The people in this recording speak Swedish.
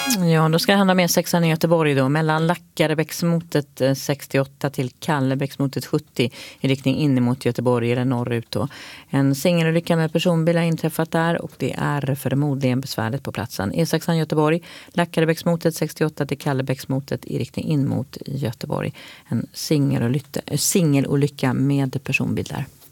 Ja, då ska det handla med 6an i Göteborg då. Mellan Lackarebäcksmotet 68 till Kallebäcksmotet 70 i riktning in mot Göteborg eller norrut då. En singelolycka med personbil har inträffat där och det är förmodligen besvärligt på platsen. E6an Göteborg, Lackarebäcksmotet 68 till Kallebäcksmotet i riktning in mot Göteborg. En singelolycka med personbil där.